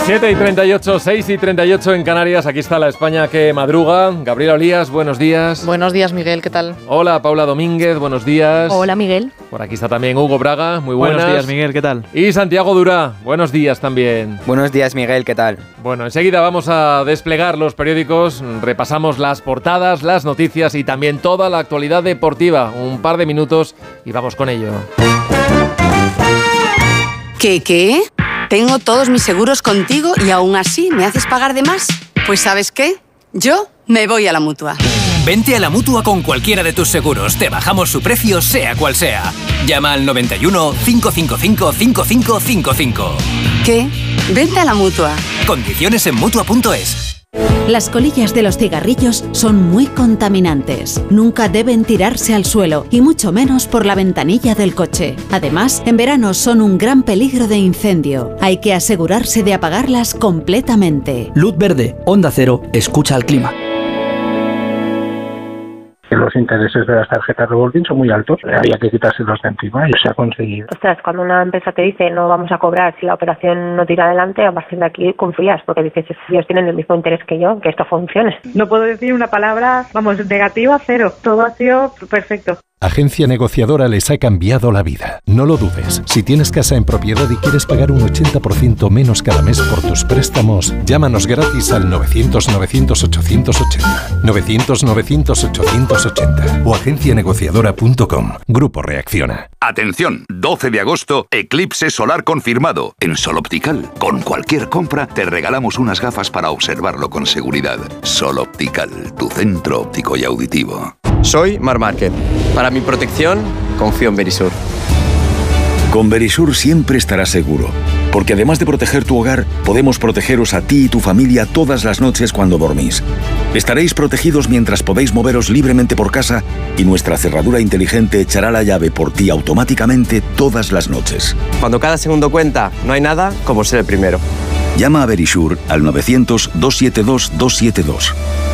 7:38, 6:38 en Canarias. Aquí está la España que madruga. Gabriela Olías, buenos días. Buenos días, Miguel, ¿qué tal? Hola, Paula Domínguez, buenos días. Hola, Miguel. Por aquí está también Hugo Braga, muy buenas. Buenos días, Miguel, ¿qué tal? Y Santiago Durá, buenos días también. Buenos días, Miguel, ¿qué tal? Bueno, enseguida vamos a desplegar los periódicos, repasamos las portadas, las noticias y también toda la actualidad deportiva. Un par de minutos y vamos con ello. ¿Qué? Tengo todos mis seguros contigo y aún así me haces pagar de más. Pues ¿sabes qué? Yo me voy a la Mutua. Vente a la Mutua con cualquiera de tus seguros. Te bajamos su precio, sea cual sea. Llama al 91 555 5555. ¿Qué? Vente a la Mutua. Condiciones en Mutua.es. Las colillas de los cigarrillos son muy contaminantes. Nunca deben tirarse al suelo y mucho menos por la ventanilla del coche. Además, en verano son un gran peligro de incendio. Hay que asegurarse de apagarlas completamente. Luz verde, Onda Cero, escucha al clima. Los intereses de las tarjetas revolving son muy altos, había que quitárselos de encima y se ha conseguido. Ostras, cuando una empresa te dice no vamos a cobrar si la operación no tira adelante, a partir de aquí confías, porque dices, ellos tienen el mismo interés que yo, que esto funcione. No puedo decir una palabra, negativa, cero. Todo ha sido perfecto. Agencia Negociadora les ha cambiado la vida. No lo dudes. Si tienes casa en propiedad y quieres pagar un 80% menos cada mes por tus préstamos, llámanos gratis al 900-900-880. 900-900-880 o agencianegociadora.com. Grupo Reacciona. Atención, 12 de agosto, eclipse solar confirmado. En Sol Optical, con cualquier compra, te regalamos unas gafas para observarlo con seguridad. Sol Optical, tu centro óptico y auditivo. Soy Mar Márquez. Para mi protección, confío en Verisur. Con Verisur siempre estarás seguro, porque además de proteger tu hogar, podemos protegeros a ti y tu familia todas las noches cuando dormís. Estaréis protegidos mientras podéis moveros libremente por casa y nuestra cerradura inteligente echará la llave por ti automáticamente todas las noches. Cuando cada segundo cuenta, no hay nada como ser el primero. Llama a Verisur al 900-272-272.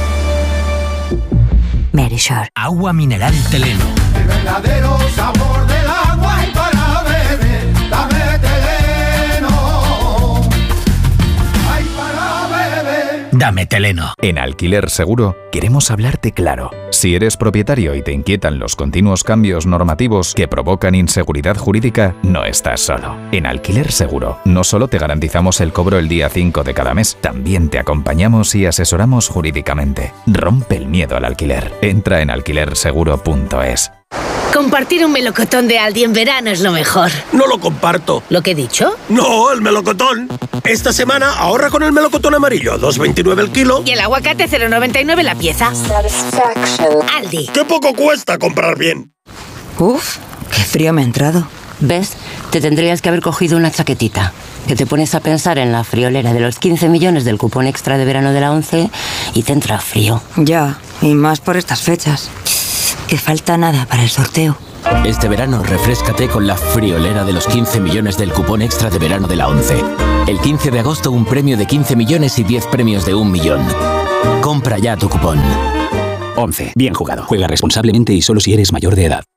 Verisur. Agua mineral Teleno. El verdadero sabor del agua y para beber, dame Teleno. Ay, para beber. Dame Teleno. En Alquiler Seguro queremos hablarte claro. Si eres propietario y te inquietan los continuos cambios normativos que provocan inseguridad jurídica, no estás solo. En Alquiler Seguro no solo te garantizamos el cobro el día 5 de cada mes, también te acompañamos y asesoramos jurídicamente. Rompe el miedo al alquiler. Entra en alquilerseguro.es. Compartir un melocotón de Aldi en verano es lo mejor. No lo comparto. ¿Lo que he dicho? No, el melocotón. Esta semana ahorra con el melocotón amarillo, 2,29 el kilo. Y el aguacate 0,99 la pieza. Aldi. ¡Qué poco cuesta comprar bien! Uf, qué frío me ha entrado. ¿Ves? Te tendrías que haber cogido una chaquetita. Que te pones a pensar en la friolera de los 15 millones del cupón extra de verano de la ONCE y te entra frío. Ya, y más por estas fechas. Que falta nada para el sorteo. Este verano refréscate con la friolera de los 15 millones del cupón extra de verano de la ONCE. El 15 de agosto un premio de 15 millones y 10 premios de 1 millón. Compra ya tu cupón. ONCE. Bien jugado. Juega responsablemente y solo si eres mayor de edad.